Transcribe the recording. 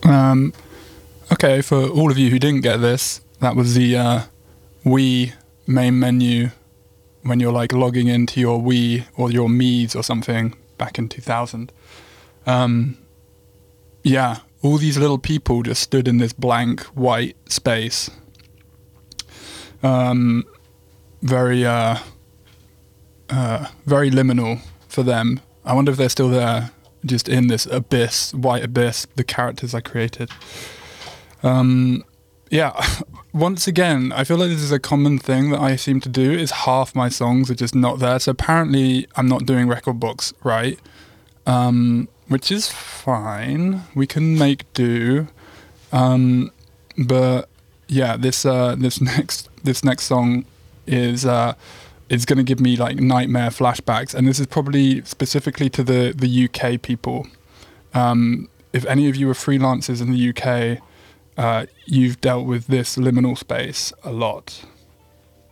Um, okay, for all of you who didn't get this, that was the Wii main menu when you're like logging into your Wii or your Mii's or something back in 2000. Yeah, all these little people just stood in this blank white space. Very liminal for them. I wonder if they're still there, just in this abyss, white abyss, the characters I created. Yeah, once again, I feel like this is a common thing that I seem to do, is half my songs are just not there. So apparently I'm not doing record books right, which is fine. We can make do. But yeah, this next song is going to give me like nightmare flashbacks, and this is probably specifically to the UK people. If any of you are freelancers in the UK, you've dealt with this liminal space a lot.